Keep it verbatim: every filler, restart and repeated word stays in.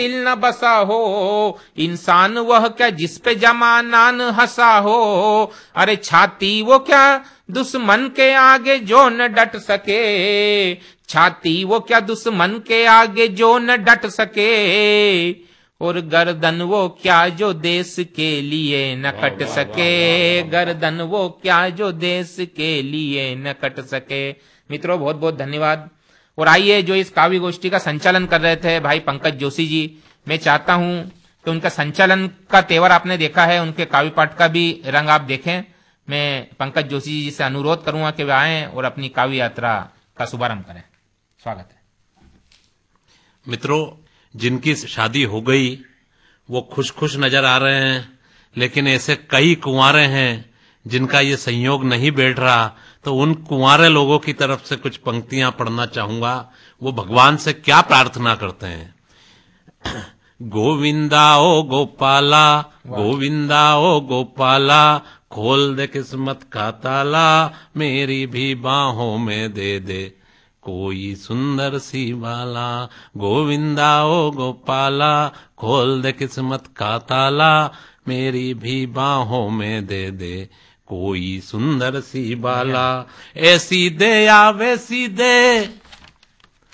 दिल न बसा हो, इंसान वह क्या जिस पे जमानान हंसा हो। अरे छाती वो क्या दुश्मन के आगे जो न डट सके, छाती वो क्या दुश्मन के आगे जो न डट सके। और गर्दन वो क्या जो देश के लिए न कट सके, गर्दन वो क्या जो देश के लिए न कट सके। मित्रों बहुत बहुत धन्यवाद। और आइए, जो इस काव्य गोष्ठी का संचालन कर रहे थे भाई पंकज जोशी जी, मैं चाहता हूं कि उनका संचालन का तेवर आपने देखा है, उनके काव्य पाठ का भी रंग आप देखें। मैं पंकज जोशी जी से अनुरोध करूंगा कि वे आएं और अपनी काव्य यात्रा का शुभारंभ करें। स्वागत है। मित्रों, जिनकी शादी हो गई वो खुश खुश नजर आ रहे हैं, लेकिन ऐसे कई कुंवारे हैं जिनका ये संयोग नहीं बैठ रहा, तो उन कुंवारे लोगों की तरफ से कुछ पंक्तियां पढ़ना चाहूंगा। वो भगवान से क्या प्रार्थना करते हैं। गोविंदा ओ गोपाला, गोविंदा ओ गोपाला, खोल दे किस्मत का ताला, मेरी भी बाहों में दे दे कोई सुंदर सी बाला। गोविंदा ओ गोपाला, खोल दे किस्मत का ताला, मेरी भी बाहों में दे दे कोई सुंदर सी बाला। ऐसी दे या वैसी दे